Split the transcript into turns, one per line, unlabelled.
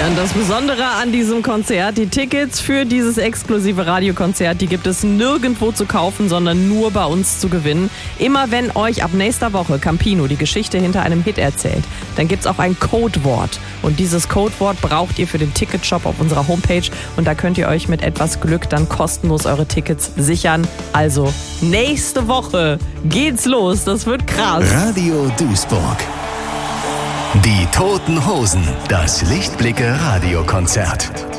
Und das Besondere an diesem Konzert, die Tickets für dieses exklusive Radiokonzert, die gibt es nirgendwo zu kaufen, sondern nur bei uns zu gewinnen. Immer wenn euch ab nächster Woche Campino die Geschichte hinter einem Hit erzählt, dann gibt es auch ein Codewort. Und dieses Codewort braucht ihr für den Ticketshop auf unserer Homepage. Und da könnt ihr euch mit etwas Glück dann kostenlos eure Tickets sichern. Also nächste Woche geht's los. Das wird krass.
Radio Duisburg. Die Toten Hosen, das Lichtblicke Radiokonzert.